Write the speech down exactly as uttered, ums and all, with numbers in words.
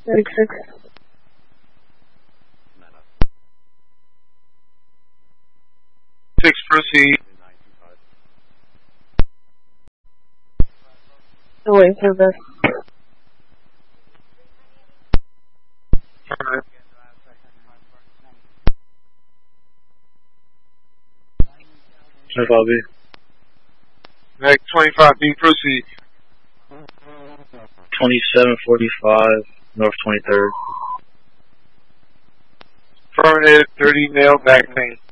thirty-six. Six, proceed. Still waiting for this. Alright. twenty-five B. Next, twenty-five B, proceed. twenty-seven forty-five, North twenty-third. Affirmative, thirty male, back pain.